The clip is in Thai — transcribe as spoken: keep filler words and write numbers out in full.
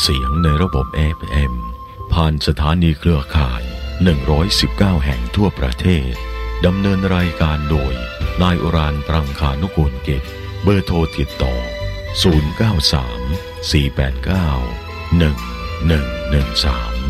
เสียงในระบบ เอฟ เอ็ม ผ่านสถานีเครือข่ายหนึ่งร้อยสิบเก้าแห่งทั่วประเทศดำเนินรายการโดยนายอุรานต์ ปรังคานุกูลกิจเบอร์โทรติดต่อศูนย์ เก้า สาม สี่ แปด เก้า หนึ่ง หนึ่ง หนึ่ง สาม